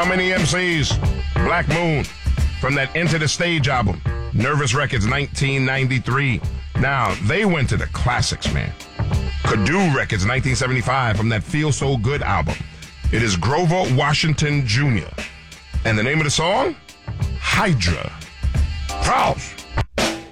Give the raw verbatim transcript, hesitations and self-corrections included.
How many M Cs? Black Moon from that Enter the Stage album. Nervous Records, nineteen ninety-three. Now, they went to the classics, man. Kadu Records, nineteen seventy-five, from that Feel So Good album. It is Grover Washington Junior And the name of the song? Hydra. Pause.